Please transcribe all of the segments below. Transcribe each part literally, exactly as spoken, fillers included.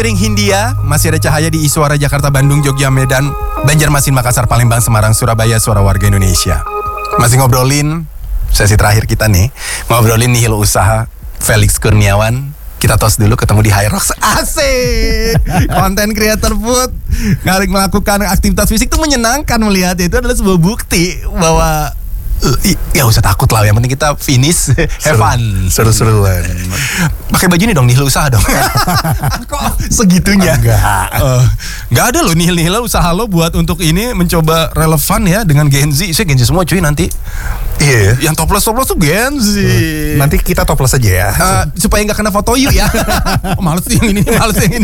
Ring Hindia, masih ada cahaya di Iswara, Jakarta, Bandung, Jogja, Medan, Banjarmasin, Makassar, Palembang, Semarang, Surabaya, suara warga Indonesia. Masih ngobrolin sesi terakhir kita nih, ngobrolin nihil usaha Felix Kurniawan. Kita tos dulu, ketemu di High Rocks. Asik. Konten creator food ngarik melakukan aktivitas fisik tuh menyenangkan melihat. Itu adalah sebuah bukti bahwa uh, ya usah takut lah, yang penting kita finish have fun. Seru-seruan. Pakai baju ini dong, nihil usaha dong. Kok segitunya? Enggak. Uh, Enggak ada loh nihil-nihil usaha lo buat untuk ini mencoba relevan ya dengan Gen Z. Saya Gen Z semua cuy nanti. Iya. Yang toples-toples tuh Gen Z. Nanti kita toples aja ya. Uh, supaya nggak kena foto yuk ya. Oh, males yang ini, males yang ini.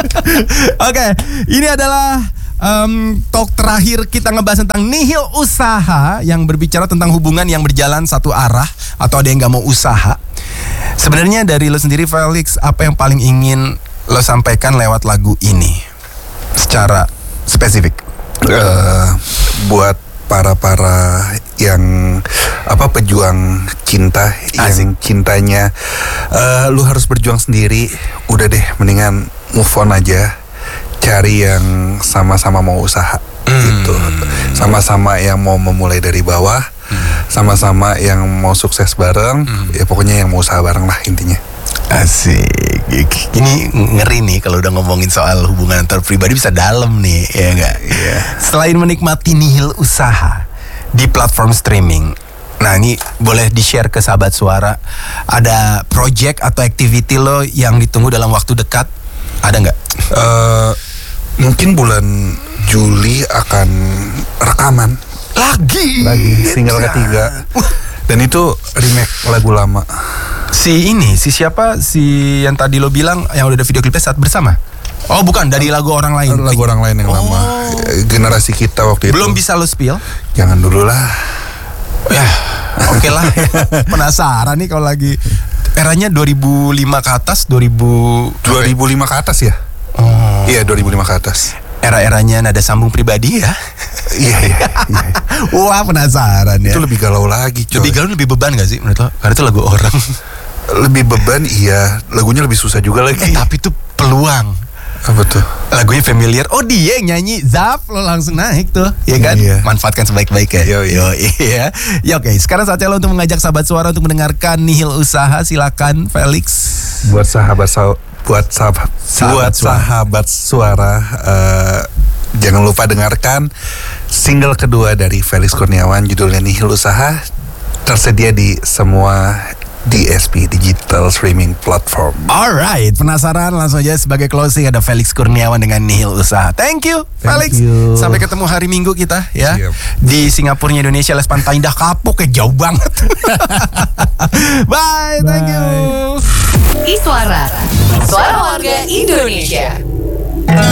Oke, okay, ini adalah um, talk terakhir kita ngebahas tentang nihil usaha, yang berbicara tentang hubungan yang berjalan satu arah atau ada yang nggak mau usaha. Sebenarnya dari lo sendiri Felix, apa yang paling ingin lo sampaikan lewat lagu ini secara spesifik? Uh, buat para-para yang apa pejuang cinta, Asik. yang cintanya uh, lu harus berjuang sendiri, udah deh mendingan move on aja, cari yang sama-sama mau usaha hmm. gitu, sama-sama yang mau memulai dari bawah, hmm. sama-sama yang mau sukses bareng, hmm. ya pokoknya yang mau usaha bareng lah intinya. Asik. Ini ngeri nih kalau udah ngomongin soal hubungan antar pribadi, bisa dalam nih, ya enggak? Iya. Selain menikmati nihil usaha di platform streaming, nah ini boleh di-share ke sahabat suara, ada project atau activity lo yang ditunggu dalam waktu dekat, ada nggak? Uh, mungkin bulan Juli akan rekaman Lagi? lagi single ketiga, dan itu remake lagu lama. Si ini, si siapa? Si yang tadi lo bilang yang udah ada video klipnya Saat Bersama? Oh bukan, dari lagu orang lain. Lagu orang lain yang oh. lama, generasi kita waktu itu. Belum bisa lo spill? Jangan dulu lah. Ya, oke okay lah. Penasaran nih kalau lagi eranya dua ribu lima ke atas, dua ribu dua ribu lima ke atas ya? Oh. Iya, dua ribu lima ke atas. Era-eranya Nada Sambung Pribadi ya. Iya, iya, iya. Wah, penasaran ya. Itu lebih galau lagi, coy. Lebih galau, lebih beban gak sih menurut lo? Karena itu lagu orang. Lebih beban, iya. Lagunya lebih susah juga lagi. Eh, tapi itu peluang. Apa tuh? Lagunya familiar. Oh, dia yang nyanyi, zap, lo langsung naik tuh, ya kan? Iya. Manfaatkan sebaik-baiknya. Yo, yo. Iya. Ya oke, sekarang saatnya lo untuk mengajak sahabat suara untuk mendengarkan Nihil Usaha. Silakan Felix. Buat sahabat sahabat buat sahabat, Sahabat buat suara. sahabat suara, uh, jangan lupa dengarkan single kedua dari Felix Kurniawan, judulnya Nihil Usaha, tersedia di semua D S P, digital streaming platform. Alright, penasaran? Langsung aja sebagai closing ada Felix Kurniawan dengan Nihil Usaha. Thank you, Thank Felix. you. Sampai ketemu hari Minggu kita ya. Siap. Di Singapurnya Indonesia, Les Pantai Indah Kapuk, kayak jauh banget. Bye, thank you. Iswara, suara warga Indonesia.